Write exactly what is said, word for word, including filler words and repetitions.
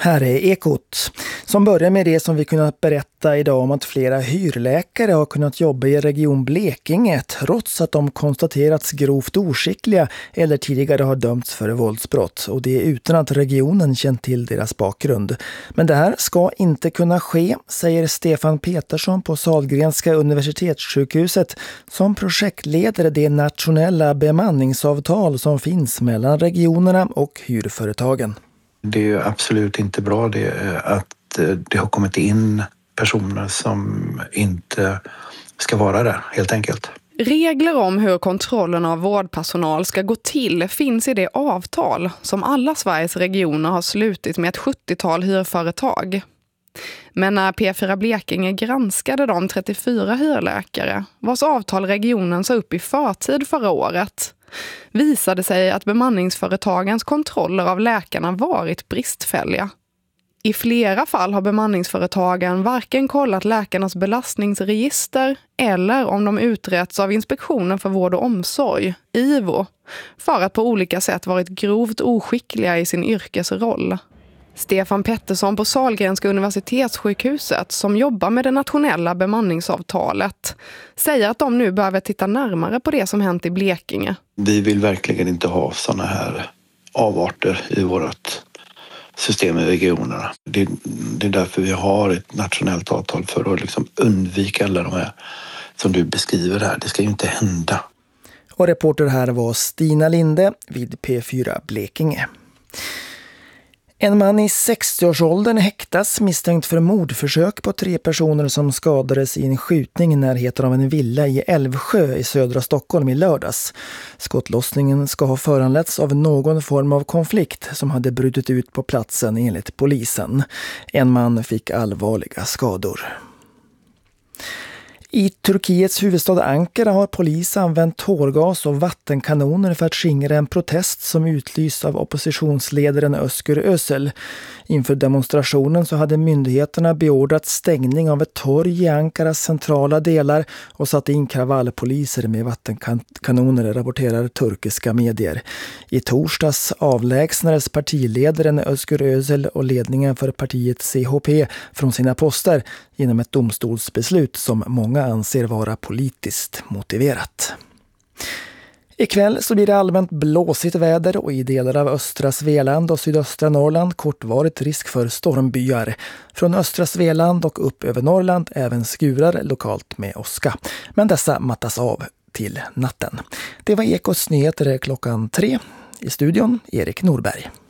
Här är Ekot, som börjar med det som vi kunnat berätta idag om att flera hyrläkare har kunnat jobba i Region Blekinge trots att de konstaterats grovt oskickliga eller tidigare har dömts för våldsbrott, och det utan att regionen känt till deras bakgrund. Men det här ska inte kunna ske, säger Stefan Petersson på Sahlgrenska universitetssjukhuset som projektleder det nationella bemanningsavtal som finns mellan regionerna och hyrföretagen. Det är ju absolut inte bra det, att det har kommit in personer som inte ska vara där, helt enkelt. Regler om hur kontrollen av vårdpersonal ska gå till finns i det avtal som alla Sveriges regioner har slutit med ett sjuttiotal hyrföretag. Men när P fyra Blekinge granskade de trettiofyra hyrläkare vars avtal regionen sa upp i förtid förra året, visade sig att bemanningsföretagens kontroller av läkarna varit bristfälliga. I flera fall har bemanningsföretagen varken kollat läkarnas belastningsregister eller om de uträtts av Inspektionen för vård och omsorg, I V O, för att på olika sätt varit grovt oskickliga i sin yrkesroll. Stefan Pettersson på Sahlgrenska universitetssjukhuset som jobbar med det nationella bemanningsavtalet säger att de nu behöver titta närmare på det som hänt i Blekinge. Vi vill verkligen inte ha sådana här avarter i vårt system i regionerna. Det, det är därför vi har ett nationellt avtal för att liksom undvika alla de här som du beskriver här. Det ska ju inte hända. Och reporter här var Stina Linde vid P fyra Blekinge. En man i sextioårsåldern häktas misstänkt för mordförsök på tre personer som skadades i en skjutning i närheten av en villa i Älvsjö i södra Stockholm i lördags. Skottlossningen ska ha föranletts av någon form av konflikt som hade brutit ut på platsen enligt polisen. En man fick allvarliga skador. I Turkiets huvudstad Ankara har polis använt tårgas och vattenkanoner för att skingra en protest som utlysts av oppositionsledaren Özgür Özel. Inför demonstrationen så hade myndigheterna beordrat stängning av ett torg i Ankaras centrala delar och satt in kravallpoliser med vattenkanoner, rapporterar turkiska medier. I torsdags avlägsnades partiledaren Özgür Özel och ledningen för partiet C H P från sina poster genom ett domstolsbeslut som många anser vara politiskt motiverat. Ikväll så blir det allmänt blåsigt väder och i delar av östra Svealand och sydöstra Norrland kortvarigt risk för stormbyar. Från östra Svealand och upp över Norrland även skurar lokalt med åska. Men dessa mattas av till natten. Det var Ekots nyheter klockan tre. I studion Erik Norberg.